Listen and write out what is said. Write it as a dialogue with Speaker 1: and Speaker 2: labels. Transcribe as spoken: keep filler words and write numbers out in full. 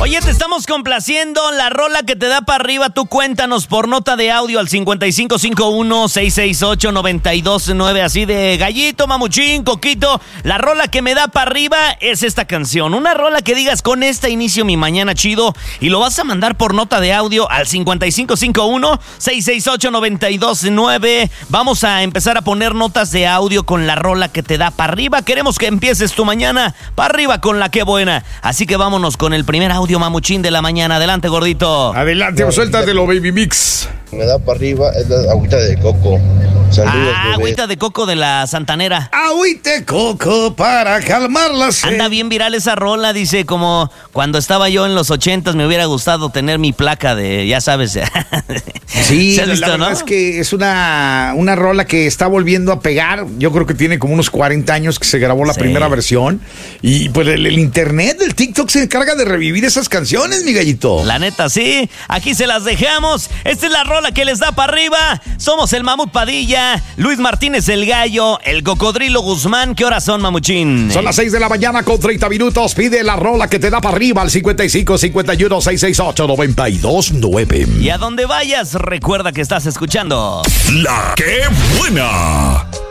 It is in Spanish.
Speaker 1: Oye, te estamos complaciendo. La rola que te da para arriba, tú cuéntanos por nota de audio al cincuenta y cinco cincuenta y uno, seiscientos sesenta y ocho, noventa y dos nueve. Así de Gallito, Mamuchín, Coquito. La rola que me da para arriba es esta canción. Una rola que digas, con esta inicio mi mañana chido. Y lo vas a mandar por nota de audio al cincuenta y cinco cincuenta y uno, seiscientos sesenta y ocho, noventa y dos nueve. Vamos a empezar a poner notas de audio con la rola que te da para arriba. Queremos que empieces tu mañana para arriba con la que buena. Así que vámonos con el primer audio, Mamuchín, de la mañana. Adelante, gordito.
Speaker 2: Adelante, no, suéltatelo, baby mix.
Speaker 3: Me da para arriba es la agüita de coco. Saludos,
Speaker 1: ah,
Speaker 3: bebé.
Speaker 1: Agüita de coco de la Santanera.
Speaker 2: Agüita de coco para calmar la sed.
Speaker 1: Anda bien viral esa rola, dice, como cuando estaba yo en los ochentas me hubiera gustado tener mi placa de, ya sabes.
Speaker 2: Sí,
Speaker 1: ¿Se has visto,
Speaker 2: la verdad
Speaker 1: no?
Speaker 2: es que es una, una rola que está volviendo a pegar. Yo creo que tiene como unos cuarenta años que se grabó la
Speaker 1: Sí.
Speaker 2: primera versión. Y pues el, el internet, el TikTok se encarga de revivir esas canciones, mi gallito.
Speaker 1: La neta, sí. Aquí se las dejamos. Esta es la rola que les da para arriba. Somos el Mamut Padilla, Luis Martínez el Gallo, el Cocodrilo Guzmán. ¿Qué horas son, Mamuchín?
Speaker 2: Son las seis de la mañana con treinta minutos. Pide la rola que te da para arriba al cincuenta y cinco cincuenta y uno, seiscientos sesenta y ocho, noventa y dos nueve.
Speaker 1: Y a donde vayas, recuerda que estás escuchando
Speaker 4: La que buena.